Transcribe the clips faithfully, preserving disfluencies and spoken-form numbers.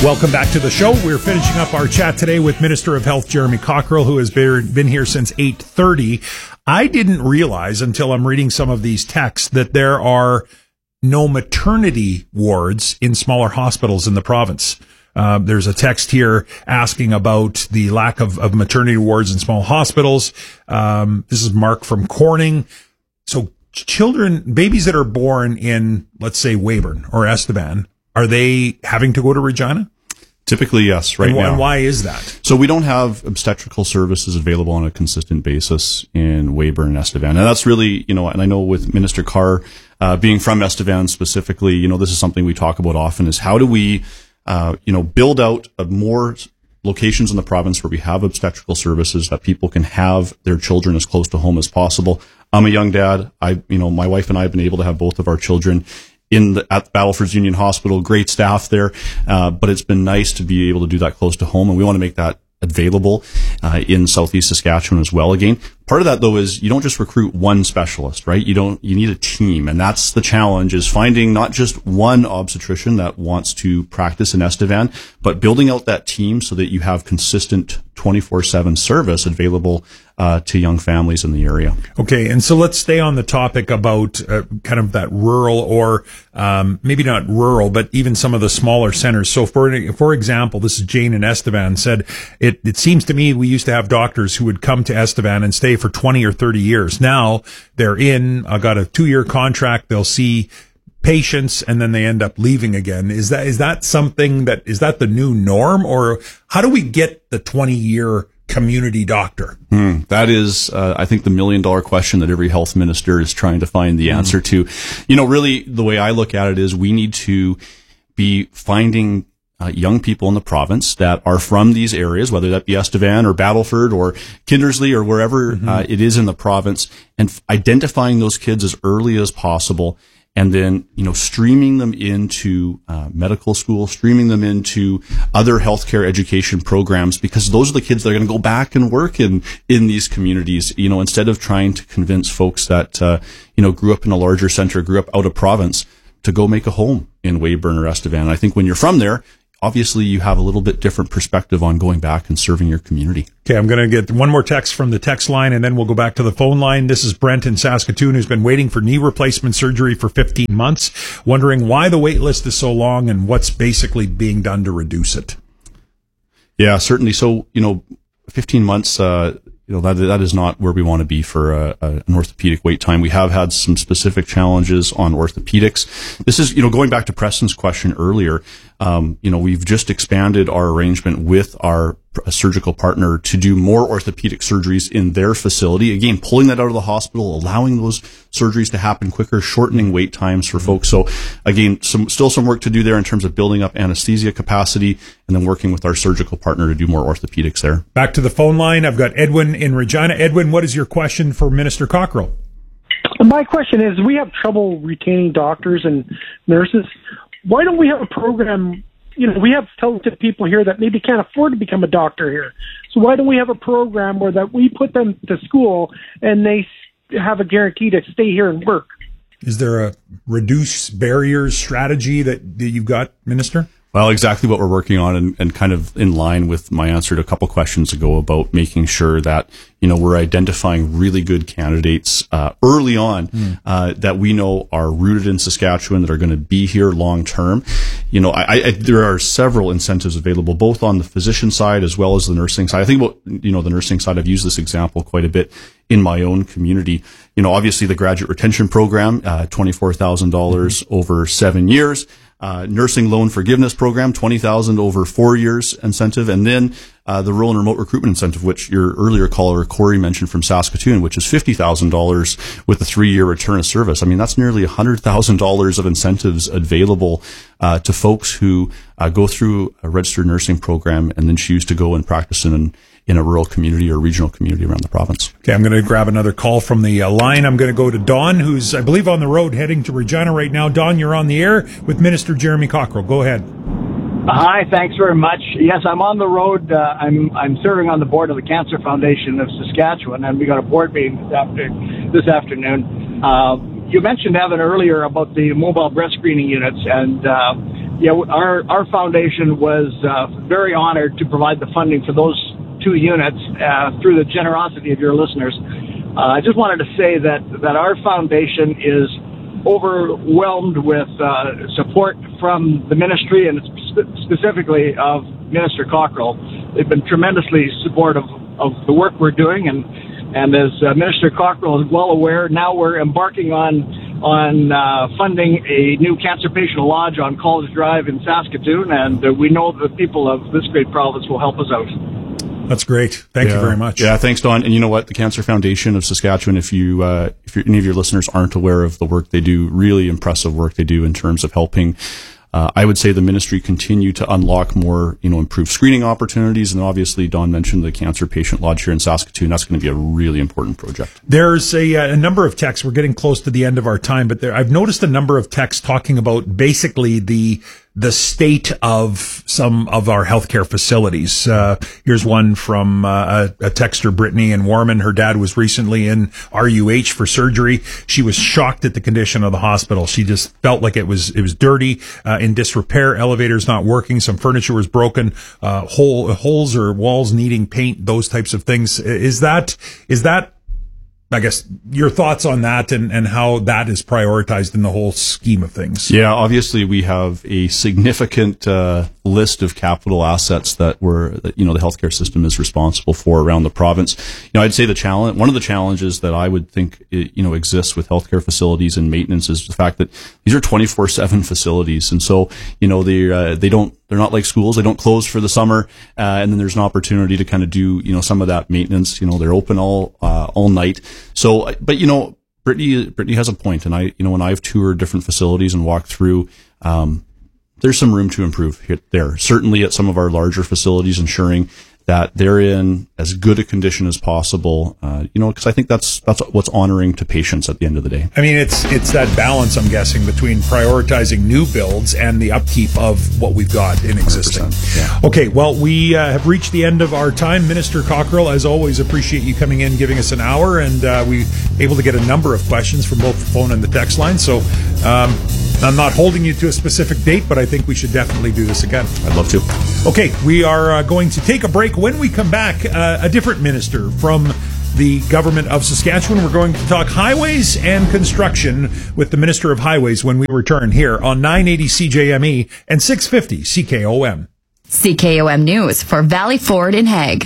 Welcome back to the show. We're finishing up our chat today with Minister of Health Jeremy Cockrell, who has been here since eight thirty. I didn't realize until I'm reading some of these texts that there are no maternity wards in smaller hospitals in the province. Uh, there's a text here asking about the lack of, of maternity wards in small hospitals. Um, this is Mark from Corning. So children, babies that are born in, let's say, Weyburn or Estevan, are they having to go to Regina? Typically, yes, right and, now. And why is that? So we don't have obstetrical services available on a consistent basis in Weyburn and Estevan. And that's really, you know, and I know with Minister Carr uh, being from Estevan specifically, you know, this is something we talk about often is how do we, uh, you know, build out a more locations in the province where we have obstetrical services that people can have their children as close to home as possible. I'm a young dad. I, you know, my wife and I have been able to have both of our children in the, at Battleford's Union Hospital, great staff there, uh, but it's been nice to be able to do that close to home, and we want to make that available uh, in Southeast Saskatchewan as well. Again, part of that though is you don't just recruit one specialist, right? You don't. You need a team, and that's the challenge: is finding not just one obstetrician that wants to practice in Estevan, but building out that team so that you have consistent twenty-four seven service available uh, to young families in the area. Okay, and so let's stay on the topic about uh, kind of that rural, or um, maybe not rural, but even some of the smaller centers. So for for example, this is Jane in Estevan said, it, it seems to me we used to have doctors who would come to Estevan and stay for twenty or thirty years. Now they're in, I got a two-year contract, they'll see patients and then they end up leaving again. Is that is that something that, is that the new norm, or how do we get the twenty-year community doctor? Hmm, that is, uh, I think, the million dollar question that every health minister is trying to find the answer mm. to. You know, really, the way I look at it is we need to be finding uh, young people in the province that are from these areas, whether that be Estevan or Battleford or Kindersley or wherever mm-hmm. uh, it is in the province, and f- identifying those kids as early as possible. And then, you know, streaming them into uh, medical school, streaming them into other healthcare education programs, because those are the kids that are going to go back and work in, in these communities, you know, instead of trying to convince folks that, uh, you know, grew up in a larger center, grew up out of province to go make a home in Weyburn or Estevan. And I think when you're from there, obviously you have a little bit different perspective on going back and serving your community. Okay, I'm going to get one more text from the text line, and then we'll go back to the phone line. This is Brent in Saskatoon, who's been waiting for knee replacement surgery for fifteen months, wondering why the wait list is so long and what's basically being done to reduce it. Yeah, certainly. So, you know, fifteen months, uh, you know, that that is not where we want to be for a, a, an orthopedic wait time. We have had some specific challenges on orthopedics. This is, you know, going back to Preston's question earlier, um, you know, we've just expanded our arrangement with our surgical partner to do more orthopedic surgeries in their facility. Again, pulling that out of the hospital, allowing those surgeries to happen quicker, shortening wait times for folks. So again, some, still some work to do there in terms of building up anesthesia capacity and then working with our surgical partner to do more orthopedics there. Back to the phone line. I've got Edwin in Regina. Edwin, what is your question for Minister Cockrell? My question is, we have trouble retaining doctors and nurses. Why don't we have a program? You know, we have talented people here that maybe can't afford to become a doctor here. So why don't we have a program where that we put them to school and they have a guarantee to stay here and work? Is there a reduce barriers strategy that, that you've got, Minister? Well, exactly what we're working on, and, and kind of in line with my answer to a couple questions ago about making sure that, you know, we're identifying really good candidates uh, early on mm. uh, that we know are rooted in Saskatchewan, that are going to be here long term. You know, I, I, there are several incentives available, both on the physician side as well as the nursing side. I think about, you know, the nursing side, I've used this example quite a bit in my own community. You know, obviously the graduate retention program, uh, twenty-four thousand dollars mm-hmm. over seven years. Uh, nursing loan forgiveness program, twenty thousand dollars over four years incentive. And then, uh, the rural and remote recruitment incentive, which your earlier caller, Corey, mentioned from Saskatoon, which is fifty thousand dollars with a three-year return of service. I mean, that's nearly one hundred thousand dollars of incentives available, uh, to folks who, uh, go through a registered nursing program and then choose to go and practice in an in a rural community or regional community around the province. Okay, I'm going to grab another call from the uh, line. I'm going to go to Don, who's, I believe, on the road heading to Regina right now. Don, you're on the air with Minister Jeremy Cockrell. Go ahead. Hi, thanks very much. Yes, I'm on the road. Uh, I'm I'm serving on the board of the Cancer Foundation of Saskatchewan, and we got a board meeting this, after, this afternoon. Uh, you mentioned, Evan, earlier about the mobile breast screening units, and uh, yeah, our our foundation was uh, very honored to provide the funding for those two units uh, through the generosity of your listeners. Uh, I just wanted to say that that our foundation is overwhelmed with uh, support from the ministry and spe- specifically of Minister Cockrell. They've been tremendously supportive of the work we're doing, and and as uh, Minister Cockrell is well aware, now we're embarking on on uh, funding a new cancer patient lodge on College Drive in Saskatoon, and uh, we know the people of this great province will help us out. That's great. Thank yeah. you very much. Yeah, thanks, Don. And you know what? The Cancer Foundation of Saskatchewan, if you, uh, if any of your listeners aren't aware of the work they do, really impressive work they do in terms of helping, uh, I would say the ministry continue to unlock more, you know, improved screening opportunities. And obviously, Don mentioned the Cancer Patient Lodge here in Saskatoon. That's going to be a really important project. There's a, a number of texts. We're getting close to the end of our time, but there, I've noticed a number of texts talking about basically the the state of some of our healthcare facilities. Uh, here's one from uh, a, a texter, Brittany in Warman. Her dad was recently in R U H for surgery. She was shocked at the condition of the hospital. She just felt like it was it was dirty, uh, in disrepair, elevators not working, some furniture was broken, uh, hole, holes or walls needing paint, those types of things. Is that is that I guess your thoughts on that and, and how that is prioritized in the whole scheme of things. Yeah, obviously we have a significant uh, list of capital assets that we're, that, you know, the healthcare system is responsible for around the province. You know, I'd say the challenge, one of the challenges that I would think, you know, exists with healthcare facilities and maintenance is the fact that these are twenty-four seven facilities. And so, you know, they, uh, they don't, they're not like schools. They don't close for the summer. Uh, and then there's an opportunity to kind of do, you know, some of that maintenance. You know, they're open all, uh, all night. So, but you know, Brittany, Brittany has a point, and I, you know, when I've toured different facilities and walked through, um, there's some room to improve here, there. Certainly at some of our larger facilities, ensuring that they're in as good a condition as possible, uh, you know, because I think that's that's what's honoring to patients at the end of the day. I mean, it's it's that balance, I'm guessing, between prioritizing new builds and the upkeep of what we've got in existing. Yeah. Okay, well, we uh, have reached the end of our time. Minister Cockrell, as always, appreciate you coming in, giving us an hour, and uh, we able to get a number of questions from both the phone and the text line. So um, I'm not holding you to a specific date, but I think we should definitely do this again. I'd love to. Okay, we are uh, going to take a break. When we come back, uh, a different minister from the government of Saskatchewan. We're going to talk highways and construction with the Minister of Highways when we return here on nine eighty C J M E and six fifty C K O M. C K O M News for Valley Ford in Hague.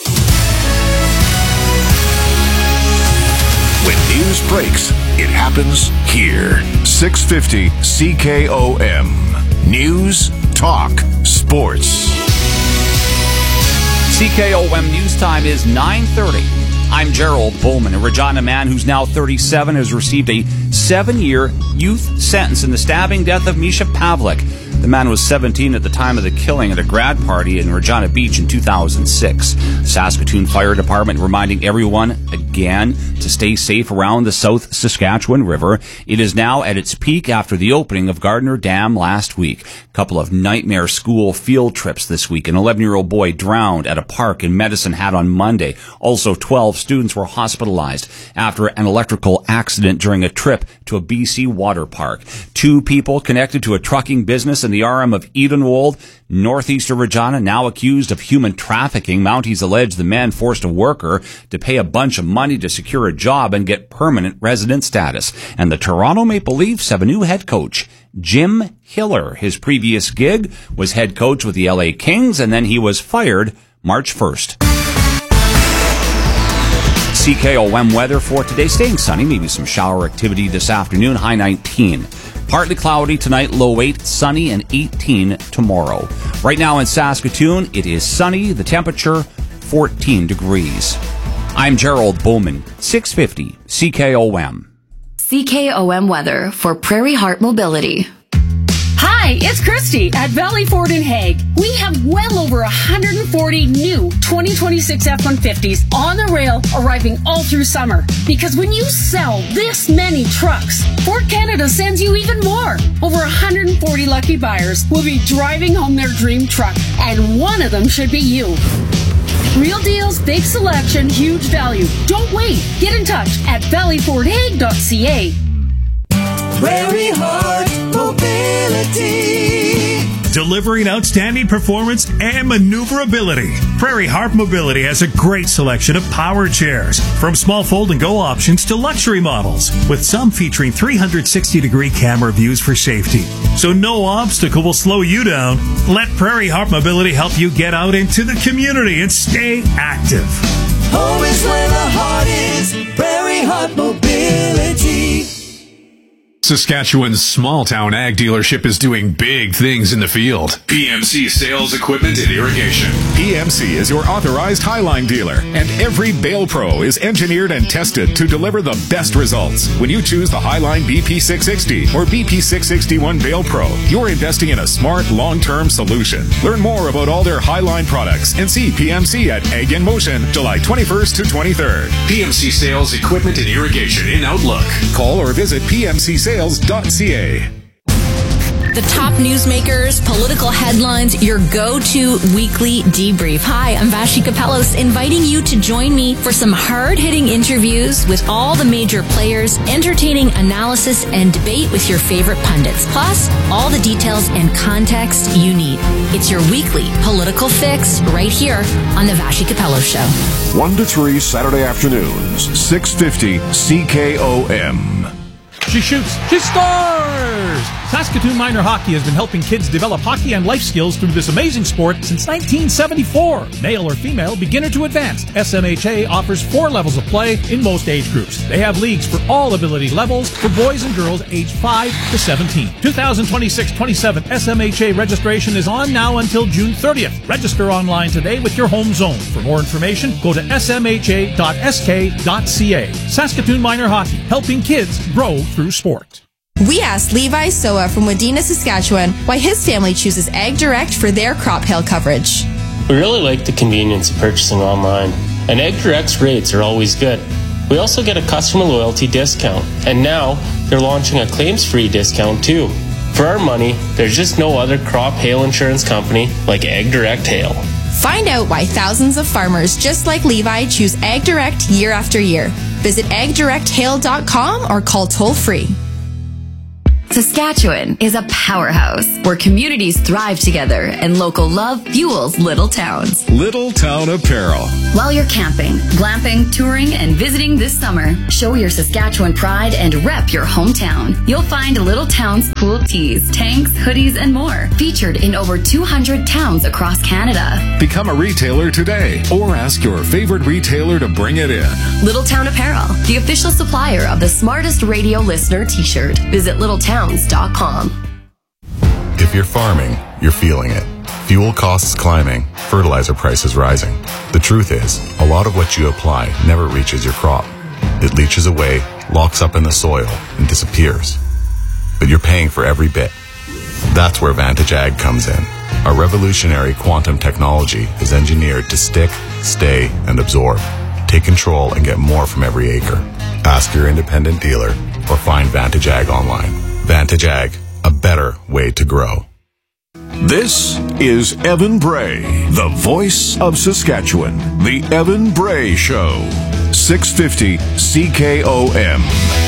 When news breaks, it happens here. six fifty C K O M. News, talk, sports. C K O M News Time is nine thirty. I'm Gerald Bowman. A Regina man who's now thirty-seven has received a seven-year youth sentence in the stabbing death of Misha Pavlik. The man was seventeen at the time of the killing at a grad party in Regina Beach in two thousand six. Saskatoon Fire Department reminding everyone again to stay safe around the South Saskatchewan River. It is now at its peak after the opening of Gardner Dam last week. A couple of nightmare school field trips this week. An eleven-year-old boy drowned at a park in Medicine Hat on Monday. Also, twelve students were hospitalized after an electrical accident during a trip to a B C water park. Two people connected to a trucking business in the R M of Edenwold, northeastern Regina, now accused of human trafficking. Mounties allege the man forced a worker to pay a bunch of money to secure a job and get permanent resident status. And the Toronto Maple Leafs have a new head coach, Jim Hiller. His previous gig was head coach with the L A Kings, and then he was fired March first. C K O M weather for today, staying sunny, maybe some shower activity this afternoon, high nineteen. Partly cloudy tonight, low eight, sunny and eighteen tomorrow. Right now in Saskatoon, it is sunny, the temperature fourteen degrees. I'm Gerald Bowman, six fifty C K O M. C K O M weather for Prairie Heart Mobility. Hi, it's Christy at Valley Ford in Hague. We have well over one hundred forty new twenty twenty-six F one fifties on the rail arriving all through summer. Because when you sell this many trucks, Ford Canada sends you even more. Over one hundred forty lucky buyers will be driving home their dream truck, and one of them should be you. Real deals, big selection, huge value. Don't wait. Get in touch at valley ford hague dot c a. Prairie Heart Mobility. delivering outstanding performance and maneuverability. Prairie Harp Mobility has a great selection of power chairs, from small fold-and-go options to luxury models, with some featuring three hundred sixty degree camera views for safety. So no obstacle will slow you down. Let Prairie Harp Mobility help you get out into the community and stay active. Home is where the heart is. Prairie Harp Mobility. Saskatchewan's small-town ag dealership is doing big things in the field. P M C Sales Equipment and Irrigation. P M C is your authorized highline dealer, and every Bale Pro is engineered and tested to deliver the best results. When you choose the Highline B P six sixty or B P six sixty-one Bale Pro, you're investing in a smart, long-term solution. Learn more about all their Highline products and see P M C at Ag in Motion, July twenty-first to twenty-third. P M C Sales Equipment and Irrigation in Outlook. Call or visit P M C sales dot C A. The top newsmakers, political headlines, your go-to weekly debrief. Hi, I'm Vashi Kapelos, inviting you to join me for some hard-hitting interviews with all the major players, entertaining analysis and debate with your favorite pundits, plus all the details and context you need. It's your weekly political fix right here on the Vashi Kapelos Show. one to three Saturday afternoons, six fifty C K O M. She shoots. She scores! Saskatoon Minor Hockey has been helping kids develop hockey and life skills through this amazing sport since nineteen seventy-four. Male or female, beginner to advanced, S M H A offers four levels of play in most age groups. They have leagues for all ability levels for boys and girls aged five to seventeen. twenty twenty-six twenty-seven S M H A registration is on now until June thirtieth. Register online today with your home zone. For more information, go to s m h a dot s k dot c a. Saskatoon Minor Hockey, helping kids grow through sport. We asked Levi Soa from Wadena, Saskatchewan, why his family chooses Ag Direct for their crop hail coverage. We really like the convenience of purchasing online, and Ag Direct's rates are always good. We also get a customer loyalty discount, and now they're launching a claims-free discount too. For our money, there's just no other crop hail insurance company like Ag Direct Hail. Find out why thousands of farmers just like Levi choose Ag Direct year after year. Visit ag direct hail dot com or call toll-free. Saskatchewan is a powerhouse where communities thrive together and local love fuels little towns. Little Town Apparel. While you're camping, glamping, touring, and visiting this summer, show your Saskatchewan pride and rep your hometown. You'll find Little Town's cool tees, tanks, hoodies, and more, featured in over two hundred towns across Canada. Become a retailer today or ask your favorite retailer to bring it in. Little Town Apparel, the official supplier of the Smartest Radio Listener t-shirt. Visit little towns dot com. If you're farming, you're feeling it. Fuel costs climbing, fertilizer prices rising. The truth is, a lot of what you apply never reaches your crop. It leaches away, locks up in the soil, and disappears. But you're paying for every bit. That's where Vantage Ag comes in. Our revolutionary quantum technology is engineered to stick, stay, and absorb. Take control and get more from every acre. Ask your independent dealer or find Vantage Ag online. Vantage Ag, a better way to grow. This is Evan Bray, the voice of Saskatchewan. The Evan Bray Show. six fifty C K O M.